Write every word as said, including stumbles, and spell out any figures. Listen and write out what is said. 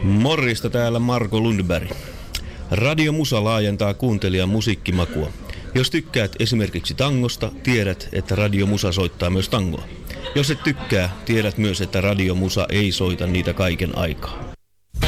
Morjesta, täällä Marko Lundberg. Radio Musa laajentaa kuuntelijan musiikkimakua. Jos tykkäät esimerkiksi tangosta, tiedät, että Radio Musa soittaa myös tangoa. Jos et tykkää, tiedät myös, että Radio Musa ei soita niitä kaiken aikaa.